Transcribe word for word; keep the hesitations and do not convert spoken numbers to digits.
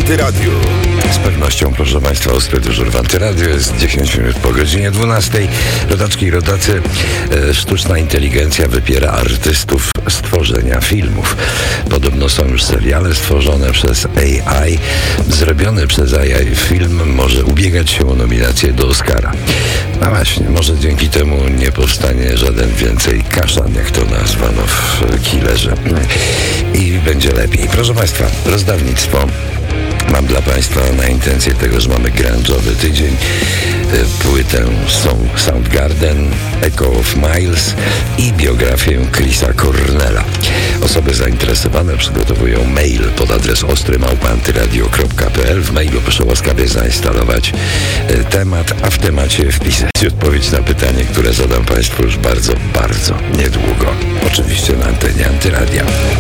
Antyradiu. Z pewnością, proszę Państwa, ostry dyżur w Antyradiu. Jest dziesięć minut po godzinie dwunastej. Rodaczki i rodacy, e, sztuczna inteligencja wypiera artystów z tworzenia filmów. Podobno są już seriale stworzone przez A I. Zrobiony przez A I film może ubiegać się o nominację do Oscara. No właśnie, może dzięki temu nie powstanie żaden więcej kaszan, jak to nazwano w Killerze. I będzie lepiej. Proszę Państwa, rozdawnictwo. Mam dla Państwa na intencję tego, że mamy grunge'owy tydzień, płytę Soundgarden, Echo of Miles i biografię Chrisa Cornella. Osoby zainteresowane przygotowują mail pod adres ostry małpa antyradio kropka p l. W mailu proszę łaskawie zainstalować temat, a w temacie wpisać odpowiedź na pytanie, które zadam Państwu już bardzo, bardzo niedługo. Oczywiście na antenie Antyradia.